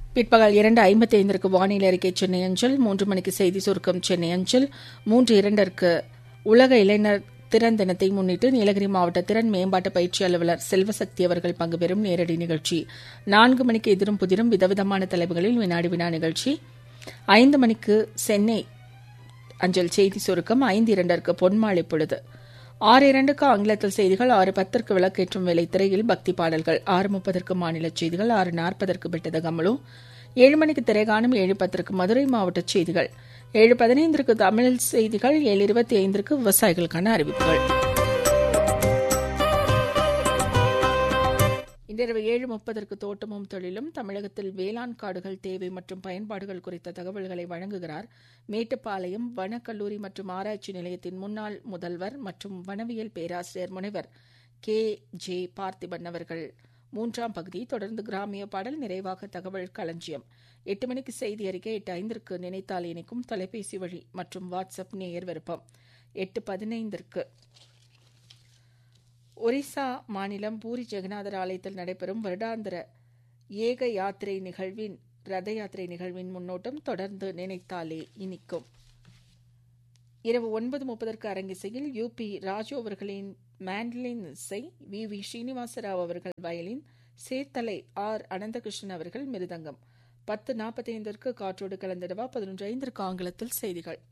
பிற்பகல் 2:55 வானிலை அறிக்கை சென்னை அஞ்சல், 3 மணிக்கு செய்தி சுருக்கம் சென்னை அஞ்சல், 3:02 உலக இளைஞர் திறன் தினத்தை முன்னிட்டு நீலகிரி மாவட்ட திறன் மேம்பாட்டு பயிற்சி அலுவலர் செல்வசக்தி அவர்கள் பங்குபெறும் நேரடி நிகழ்ச்சி. 4 மணிக்கு எதிரும் புதிரும் விதவிதமான தலைப்புகளில் வினாடி வினா நிகழ்ச்சி. 5 மணிக்கு சென்னை அஞ்சல் செய்தி சுருக்கம், 5:02 பொன்மாலை பொழுது, 6:02 ஆங்கிலத்தில் செய்திகள், 6:10 விளக்கேற்றும் வேலை திரையில் பக்தி பாடல்கள், 6:30 மாநில செய்திகள், 6:40 பெட்டத கமலு, 7 மணிக்கு திரைகாணும், 7:10 மதுரை மாவட்ட செய்திகள், 7:15 தமிழ் செய்திகள், 7:25 விவசாயிகளுக்கான அறிவிப்புகள். இன்றிரவு 7:30 தோட்டமும் தொழிலும், தமிழகத்தில் வேளாண் காடுகள் தேவை மற்றும் பயன்பாடுகள் குறித்த தகவல்களை வழங்குகிறார் மேட்டுப்பாளையம் வனக்கல்லூரி மற்றும் ஆராய்ச்சி நிலையத்தின் முன்னாள் முதல்வர் மற்றும் வனவியல் பேராசிரியர் முனைவர் KJ பார்த்திபன் அவர்கள். 3ஆம் பகுதி. தொடர்ந்து கிராமிய பாடல், நிறைவாக தகவல் களஞ்சியம். 8 மணிக்கு செய்தி அறிக்கை, 8:05 நினைத்தால் இணைக்கும் தொலைபேசி வழி மற்றும் வாட்ஸ்அப் நேயர் விருப்பம். 8:15 ஒரிசா மாநிலம் பூரி ஜெகநாதர் ஆலயத்தில் நடைபெறும் வருடாந்திர ஏக யாத்திரை நிகழ்வின் ரத யாத்திரை நிகழ்வின் முன்னோட்டம். தொடர்ந்து நினைத்தாலே இனிக்கும். இரவு 9:30 அரங்கிசையில் UP ராஜு அவர்களின் மேண்டலின் இசை, VV ஸ்ரீனிவாசராவ் அவர்கள் வயலின், சேர்த்தலை R அனந்தகிருஷ்ணன் அவர்கள் மிருதங்கம். 10:45 காற்றோடு கலந்திடவா, 11:05 ஆங்கிலத்தில் செய்திகள்.